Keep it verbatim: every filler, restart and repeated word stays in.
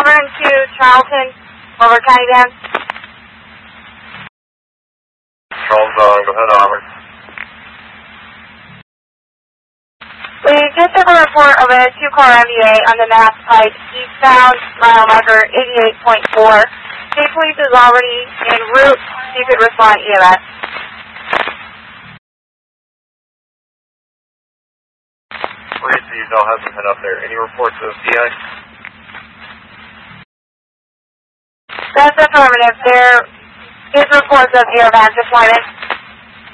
Severn to Charlton, over County Band. Charles, uh, go ahead, Auburn. We just have a report of a two-car M V A on the Mass Pike, eastbound, mile marker eighty-eight point four. State Police is already en route. You could respond E M S. Police, you don't have some head up there. Any reports of D I? That's affirmative. There is reports of air van deployment.